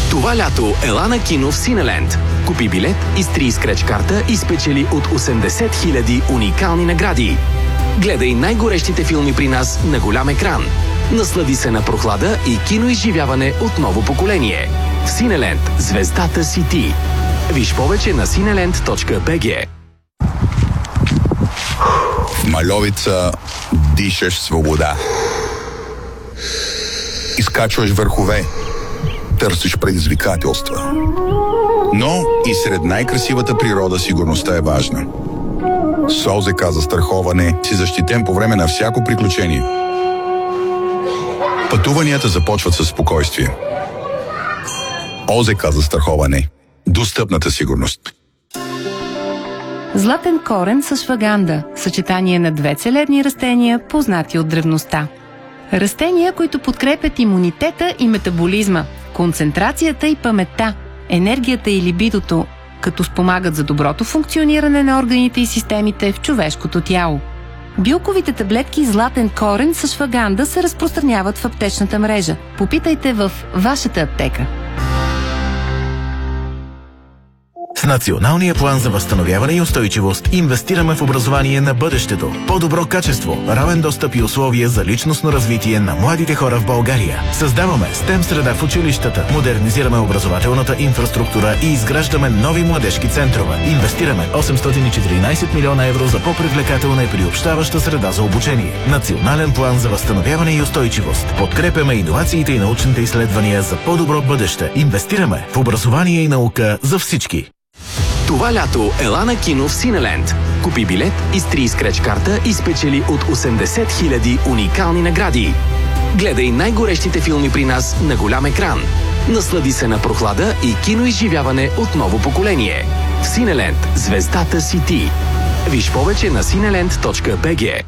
Това лято ела на кино в Синеленд. Купи билет, изтри скреч карта и спечели от 80 000 уникални награди. Гледай най-горещите филми при нас на голям екран. Наслади се на прохлада и киноизживяване от ново поколение. В Синеленд звездата си ти. Виж повече на cineland.bg. В Мальовица дишаш свобода. Изкачваш върхове. Търсиш предизвикателства. Но и сред най-красивата природа сигурността е важна. С ОЗК застраховане си защитен по време на всяко приключение. Пътуванията започват със спокойствие. ОЗК застраховане. Достъпната сигурност. Златен корен с шваганда – съчетание на две целебни растения, познати от древността. Растения, които подкрепят имунитета и метаболизма, концентрацията и паметта, енергията и либидото, като спомагат за доброто функциониране на органите и системите в човешкото тяло. Билковите таблетки златен корен с шваганда се разпространяват в аптечната мрежа. Попитайте в вашата аптека. С Националния план за възстановяване и устойчивост инвестираме в образование на бъдещето. По-добро качество, равен достъп и условия за личностно развитие на младите хора в България. Създаваме STEM среда в училищата, модернизираме образователната инфраструктура и изграждаме нови младежки центрове. Инвестираме 814 милиона евро за по-привлекателна и приобщаваща среда за обучение. Национален план за възстановяване и устойчивост. Подкрепяме иновациите и научните изследвания за по-добро бъдеще. Инвестираме в образование и наука за всички. Това лято ела на кино в Синеленд. Купи билет, изтри скреч карта и спечели от 80 000 уникални награди. Гледай най-горещите филми при нас на голям екран. Наслади се на прохлада и киноизживяване от ново поколение. В Синеленд звездата си ти. Виж повече на cineland.bg.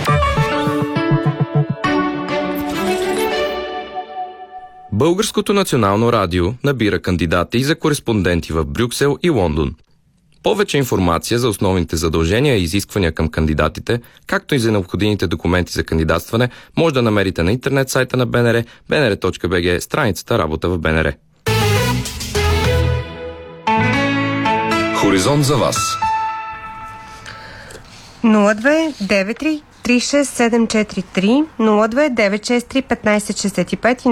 Българското национално радио набира кандидати за кореспонденти в Брюксел и Лондон. Повече информация за основните задължения и изисквания към кандидатите, както и за необходимите документи за кандидатстване, може да намерите на интернет сайта на БНР, bnr.bg, страницата Работа в БНР. Хоризонт за вас. 0293 36743, 02-963-1565 и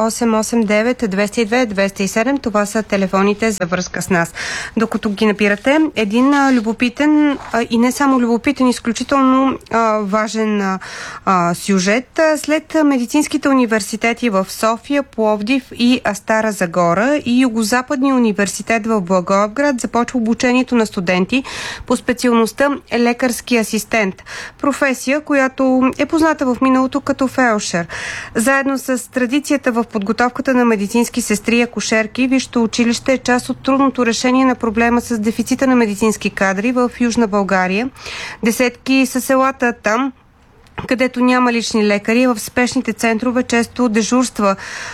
0889-202-207. Това са телефоните за връзка с нас. Докато ги набирате, един любопитен и не само любопитен, изключително важен сюжет. След медицинските университети в София, Пловдив и Стара Загора и Югозападния университет в Благоевград започва обучението на студенти по специалността лекарски асистент. Професия, която е позната в миналото като фелшер. Заедно с традицията в подготовката на медицински сестри и акушерки, висшето училище е част от трудното решение на проблема с дефицита на медицински кадри в Южна България. Десетки са селата там, където няма лични лекари, в спешните центрове често дежурства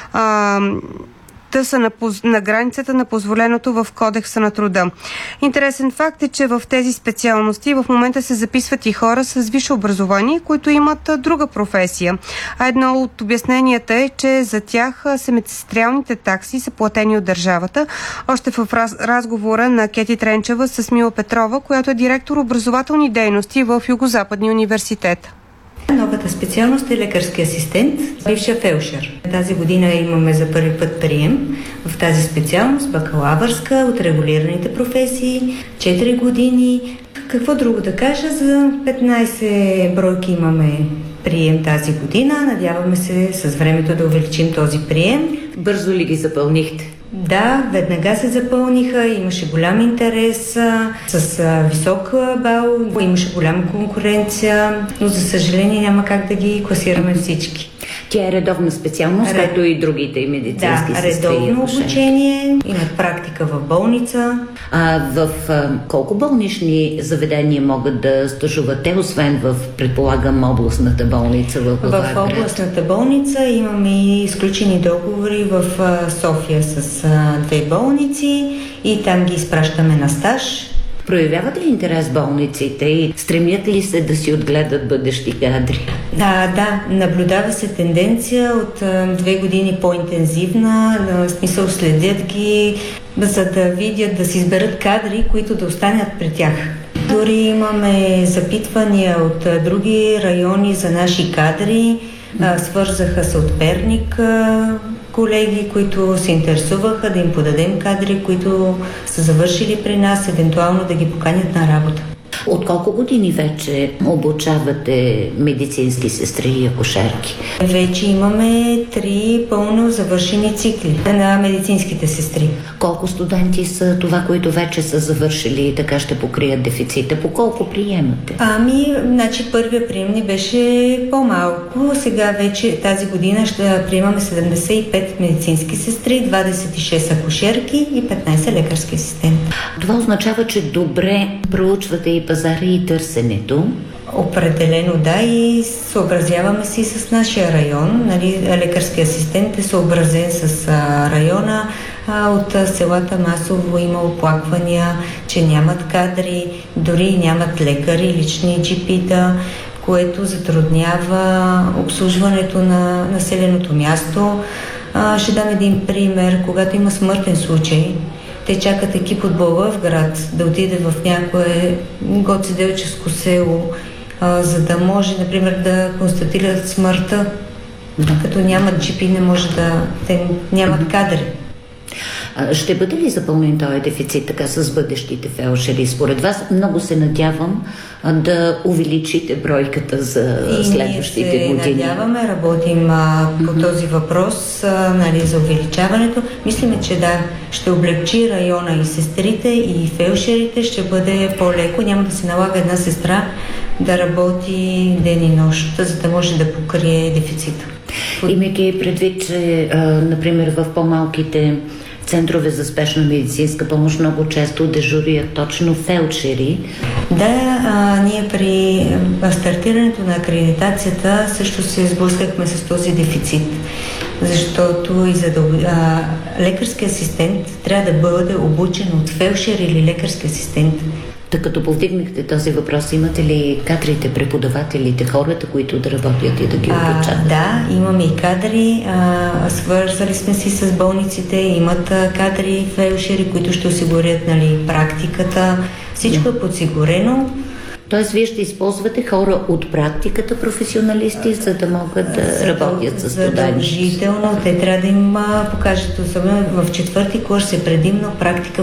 са на границата на позволеното в Кодекса на труда. Интересен факт е, че в тези специалности в момента се записват и хора с висше образование, които имат друга професия. А едно от обясненията е, че за тях семестриалните такси са платени от държавата. Още в разговора на Кети Тренчева с Мила Петрова, която е директор образователни дейности в Югозападния университет. Новата специалност е лекарски асистент, бивша фелшер. Тази година имаме за първи път прием в тази специалност, бакалавърска, от регулираните професии, 4 години. Какво друго да кажа? За 15 бройки имаме прием тази година. Надяваме се с времето да увеличим този прием. Бързо ли ги запълнихте? Да, веднага се запълниха, имаше голям интерес, с висок бал, имаше голяма конкуренция, но за съжаление няма как да ги класираме всички. Тя е редовна специалност, както и другите медицински сестри. Да, редовно обучение, имат практика в болница. В колко болнични заведения могат да стажуват те, освен в, предполагам, областната болница в Благоевград? В областната болница имаме изключени договори в София с 2 болници и там ги изпращаме на стаж. Проявяват ли интерес болниците и стремят ли се да си отгледат бъдещи кадри? Да, наблюдава се тенденция от 2 години по-интензивна, в смисъл следят ги, за да видят, да си изберат кадри, които да останат при тях. Дори имаме запитвания от други райони за наши кадри, свързаха се от Перник колеги, които се интересуваха да им подадем кадри, които са завършили при нас, евентуално да ги поканят на работа. От колко години вече обучавате медицински сестри и акушерки? Вече имаме 3 пълно завършени цикли на медицинските сестри. Колко студенти са това, които вече са завършили и така ще покрият дефицита? По колко приемате? Първия прием ни беше по-малко. Сега вече тази година ще приемаме 75 медицински сестри, 26 акушерки и 15 лекарски асистенти. Това означава, че добре проучвате и пазара и търсенето. Определено да, и съобразяваме си с нашия район. Лекарски асистент е съобразен с района. От селата масово има оплаквания, че нямат кадри, дори нямат лекари, лични джипита, което затруднява обслужването на населеното място. Ще дам един пример. Когато има смъртен случай, те чакат екип от Благоевград да отиде в някое гоцеделческо село, за да може, например, да констатират смъртта. Като нямат джипи, те нямат кадри. Ще бъде ли запълнен този дефицит така с бъдещите фелшери? Според вас много се надявам да увеличите бройката за следващите години. Ние се надяваме, работим по този въпрос за увеличаването. Мислиме, че ще облегчи района и сестрите, и фелшерите, ще бъде по-леко. Няма да се налага една сестра да работи ден и нощ, за да може да покрие дефицита. Имайки предвид, че, например, в по-малките центрове за спешна медицинска помощ много често дежурят точно фелдшери. Ние при стартирането на акредитацията също се сблъскахме с този дефицит, защото лекарски асистент трябва да бъде обучен от фелдшер или лекарски асистент. Като повдигнахте този въпрос, имате ли кадрите, преподавателите, хората, които да работят и да ги обучават? Да, имаме и кадри. Свързали сме си с болниците, имат кадри, фелдшери, които ще осигурят практиката. Всичко е подсигурено. Тоест, вие ще използвате хора от практиката, професионалисти, за да могат да работят с студенти? Задължително. Те трябва да им покажат, особено в 4-ти курс е предимно практика